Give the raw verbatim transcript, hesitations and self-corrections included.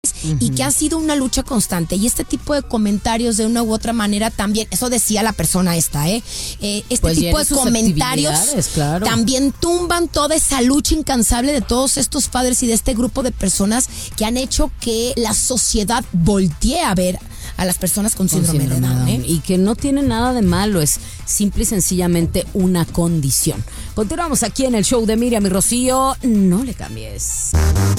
Uh-huh. Y que ha sido una lucha constante. Y este tipo de comentarios de una u otra manera también, eso decía la persona esta, ¿eh? eh este pues tipo de comentarios claro. también tumban toda esa lucha incansable de todos estos padres y de este grupo de personas que han hecho que la sociedad voltee a ver a las personas con, con síndrome, síndrome de Down, ¿eh? Y que no tiene nada de malo, es simple y sencillamente una condición. Continuamos aquí en el show de Miriam y Rocío, no le cambies.